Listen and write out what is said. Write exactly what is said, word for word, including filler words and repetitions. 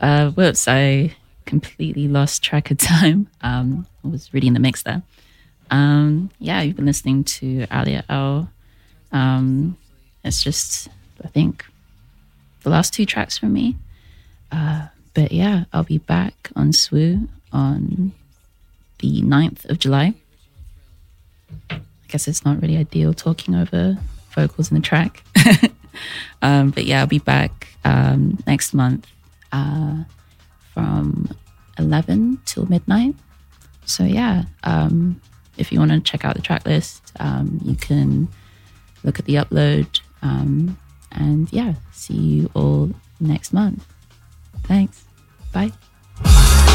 uh, whoops, I completely lost track of time. Um, I was reading the mix there. Um, yeah, you've been listening to Alia L. Um, it's just, I think, the last two tracks from me. Uh, but yeah, I'll be back on Swoo on the ninth of July. I guess it's not really ideal talking over vocals in the track. um, but yeah, I'll be back um, next month uh, from eleven till midnight. So yeah, um, if you want to check out the track list, um, you can look at the upload. Um, and yeah, see you all next month. Thanks. Bye.